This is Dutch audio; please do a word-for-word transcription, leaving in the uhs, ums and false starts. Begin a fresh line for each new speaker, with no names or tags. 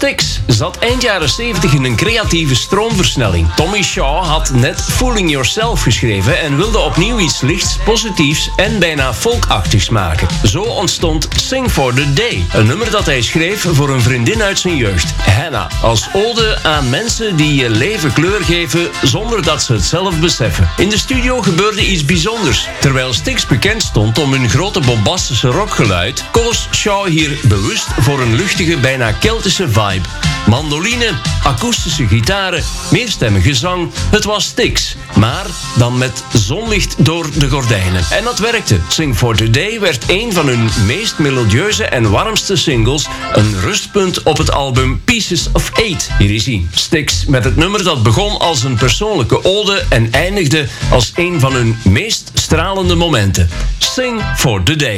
Styx zat eind jaren zeventig in een creatieve stroomversnelling. Tommy Shaw had net Fooling Yourself geschreven en wilde opnieuw iets lichts, positiefs en bijna folkachtigs maken. Zo ontstond Sing for the Day, een nummer dat hij schreef voor een vriendin uit zijn jeugd, Hannah, als ode aan mensen die je leven kleur geven zonder dat ze het zelf beseffen. In de studio gebeurde iets bijzonders. Terwijl Styx bekend stond om hun grote bombastische rockgeluid, koos Shaw hier bewust voor een luchtige, bijna Keltische vibe. Mandoline, akoestische gitaren, meerstemmige zang. Het was Styx, maar dan met zonlicht door de gordijnen. En dat werkte. Sing for Today werd een van hun meest melodieuze en warmste singles, een rustpunt op het album Pieces of Eight. Hier is hij, Styx, met het nummer dat begon als een persoonlijke ode en eindigde als een van hun meest stralende momenten. Sing for the Day.